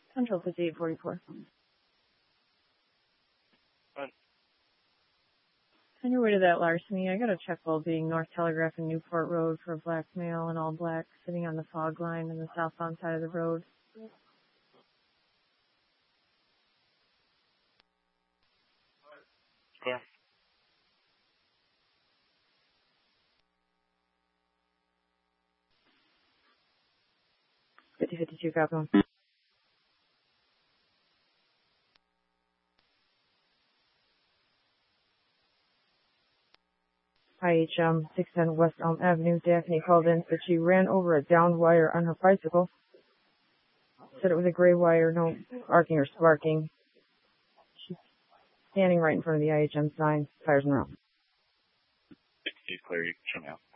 Central 5844. On your way to that larceny, I got a check while being North Telegraph and Newport Road for a black male in all black sitting on the fog line in the southbound side of the road. Sure. 5052, copy one. IHM 610 West Elm Avenue. Daphne called in that she ran over a downed wire on her bicycle. Said it was a gray wire, no arcing or sparking. She's standing right in front of the IHM sign. Tires in the road. He's clear. You can show me out.